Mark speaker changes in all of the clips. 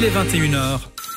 Speaker 1: Il est 21h.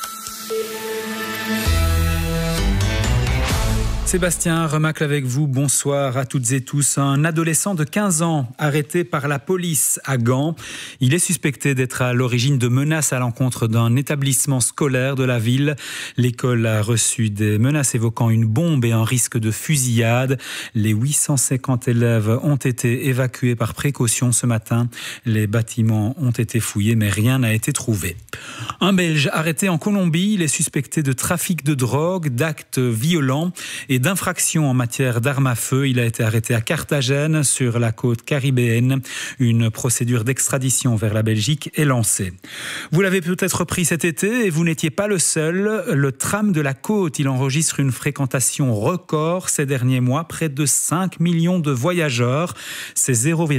Speaker 1: Sébastien Remacle avec vous, bonsoir à toutes et tous. Un adolescent de 15 ans arrêté par la police à Gand. Il est suspecté d'être à l'origine de menaces à l'encontre d'un établissement scolaire de la ville. L'école a reçu des menaces évoquant une bombe et un risque de fusillade. Les 850 élèves ont été évacués par précaution ce matin. Les bâtiments ont été fouillés mais rien n'a été trouvé. Un Belge arrêté en Colombie, il est suspecté de trafic de drogue, d'actes violents et d'infractions en matière d'armes à feu. Il a été arrêté à Carthagène, sur la côte caribéenne. Une procédure d'extradition vers la Belgique est lancée. Vous l'avez peut-être pris cet été et vous n'étiez pas le seul. Le tram de la côte, il enregistre une fréquentation record ces derniers mois. Près de 5 millions de voyageurs. C'est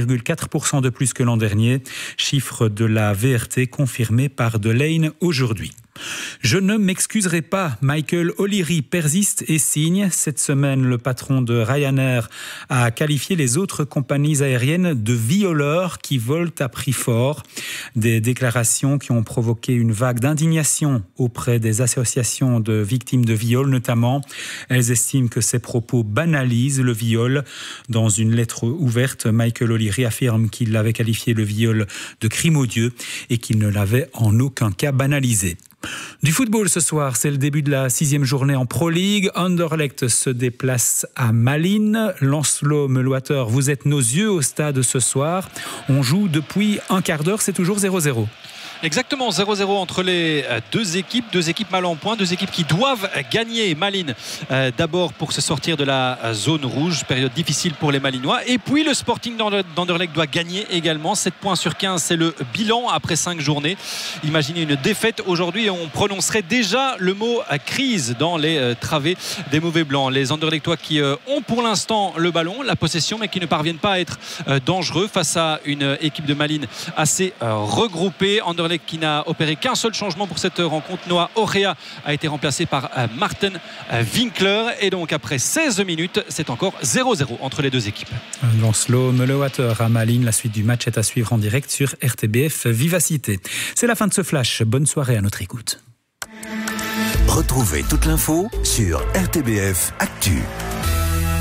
Speaker 1: 0,4% de plus que l'an dernier. Chiffre de la VRT confirmé par Delaine aujourd'hui. Je ne m'excuserai pas. Michael O'Leary persiste et signe. Cette semaine, le patron de Ryanair a qualifié les autres compagnies aériennes de violeurs qui volent à prix fort. Des déclarations qui ont provoqué une vague d'indignation auprès des associations de victimes de viol notamment. Elles estiment que ces propos banalisent le viol. Dans une lettre ouverte, Michael O'Leary affirme qu'il avait qualifié le viol de crime odieux et qu'il ne l'avait en aucun cas banalisé. Du football ce soir, c'est le début de la 6e journée en Pro League. Anderlecht se déplace à Malines. Lancelot Meloiter, vous êtes nos yeux au stade ce soir. On joue depuis un quart d'heure, c'est toujours 0-0.
Speaker 2: Exactement, 0-0 entre les deux équipes mal en point, deux équipes qui doivent gagner. Malines d'abord pour se sortir de la zone rouge, période difficile pour les Malinois. Et puis le Sporting d'Anderlecht doit gagner également. 7 points sur 15, c'est le bilan après 5 journées. Imaginez une défaite aujourd'hui et on prononcerait déjà le mot crise dans les travées des mauvais blancs. Les Anderlechtois qui ont pour l'instant le ballon, la possession, mais qui ne parviennent pas à être dangereux face à une équipe de Malines assez regroupée. Anderlecht qui n'a opéré qu'un seul changement pour cette rencontre. Noah Orea a été remplacé par Martin Winkler et donc après 16 minutes c'est encore 0-0 entre les deux équipes.
Speaker 1: Lancelot Meloiter à Malines, la suite du match est à suivre en direct sur RTBF Vivacité. C'est la fin de ce flash, bonne soirée à notre écoute.
Speaker 3: Retrouvez toute l'info sur RTBF Actu.